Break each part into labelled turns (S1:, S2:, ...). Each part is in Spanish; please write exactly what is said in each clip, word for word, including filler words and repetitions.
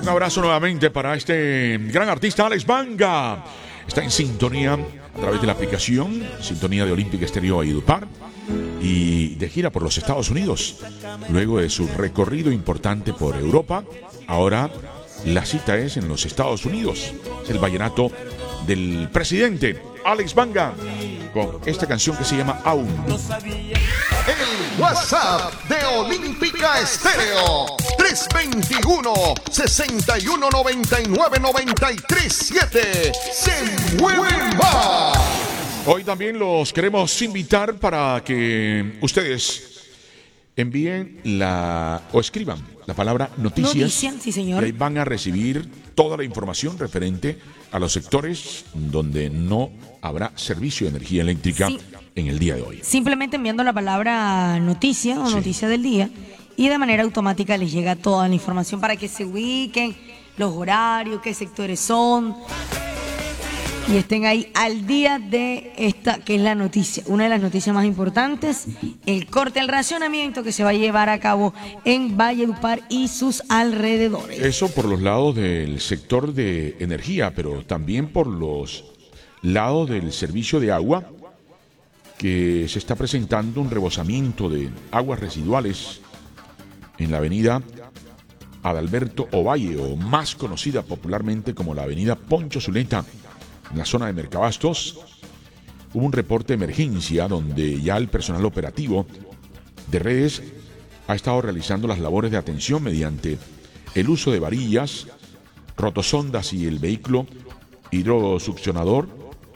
S1: Un abrazo nuevamente para este gran artista Alex Banga. Está en sintonía a través de la aplicación Sintonía de Olímpica Estéreo Valledupar y de gira por los Estados Unidos. Luego de su recorrido importante por Europa, ahora la cita es en los Estados Unidos. Es el vallenato del presidente Alex Banga con esta canción que se llama Aún.
S2: El WhatsApp de Olímpica Estéreo tres dos uno, seis uno nueve nueve, nueve tres siete. Se mueve más.
S1: Hoy también los queremos invitar para que ustedes envíen la o escriban la palabra noticias.
S3: Noticias, sí, señor.
S1: Y ahí van a recibir toda la información referente a los sectores donde no habrá servicio de energía eléctrica sí. en el día de hoy.
S3: Simplemente enviando la palabra noticia o
S1: sí.
S3: noticia del día y de manera automática les llega toda la información para que se ubiquen, los horarios, qué sectores son y estén ahí al día de esta que es la noticia, una de las noticias más importantes, el corte, el racionamiento que se va a llevar a cabo en Valledupar y sus alrededores.
S1: Eso por los lados del sector de energía, pero también por los lados del servicio de agua, que se está presentando un rebosamiento de aguas residuales en la avenida Adalberto Ovalle, o más conocida popularmente como la avenida Poncho Zuleta, en la zona de Mercabastos. Hubo un reporte de emergencia donde ya el personal operativo de redes ha estado realizando las labores de atención mediante el uso de varillas, rotosondas y el vehículo hidrosuccionador,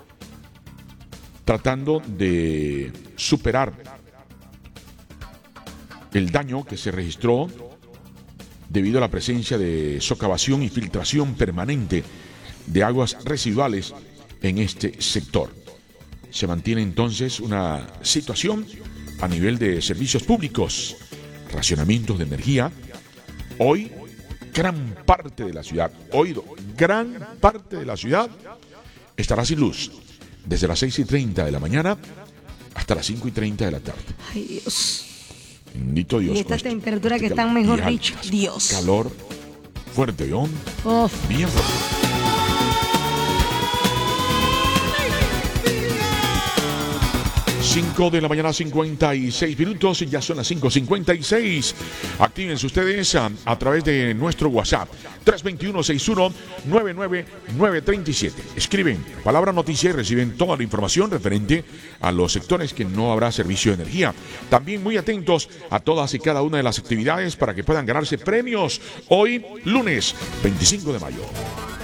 S1: tratando de superar el daño que se registró debido a la presencia de socavación y filtración permanente de aguas residuales en este sector. Se mantiene entonces una situación a nivel de servicios públicos, racionamientos de energía. Hoy, gran parte de la ciudad, oído, gran parte de la ciudad estará sin luz, desde las seis y treinta de la mañana hasta las cinco y treinta de la tarde.
S3: Ay, Dios.
S1: Bendito Dios.
S3: Y esta
S1: este,
S3: temperatura
S1: este
S3: que están, mejor
S1: altas,
S3: dicho, Dios.
S1: Calor fuerte, ¿no?
S3: Uf.
S1: Bien fuerte. cinco de la mañana, cincuenta y seis minutos, y ya son las cinco cincuenta y seis. Actívense ustedes a, a través de nuestro WhatsApp tres dos uno, seis uno nueve nueve, nueve tres siete. Escriben palabra noticia y reciben toda la información referente a los sectores que no habrá servicio de energía. También muy atentos a todas y cada una de las actividades para que puedan ganarse premios hoy, lunes veinticinco de mayo.